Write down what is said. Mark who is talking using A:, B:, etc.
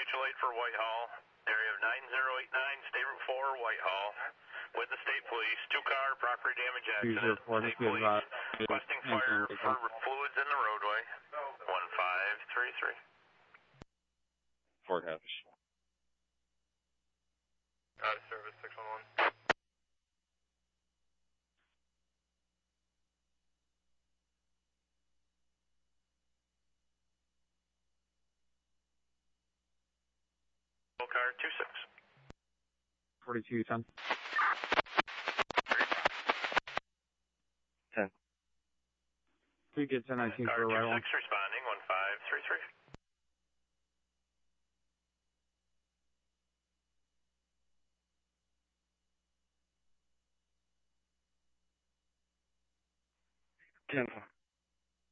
A: mutual aid for Whitehall, area of 9089, State Route 4, Whitehall, with the state police, 2-car property damage accident, state police, requesting fire for fluids in the roadway, 1533.
B: Fort Havish.
A: Out of service, 611. Car 26.
C: 4210.
B: 10.
C: We get 1019 for
A: car
C: arrival.
A: 26 responding, 1533.